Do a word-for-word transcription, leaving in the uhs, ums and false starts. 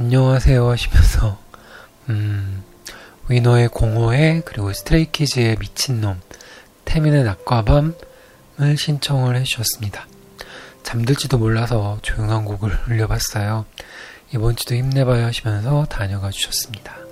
안녕하세요 하시면서 음, 위너의 공허해 그리고 스트레이키즈의 미친놈 태민의 낮과 밤을 신청을 해주셨습니다. 잠들지도 몰라서 조용한 곡을 올려봤어요. 이번 주도 힘내봐요 하시면서 다녀가 주셨습니다.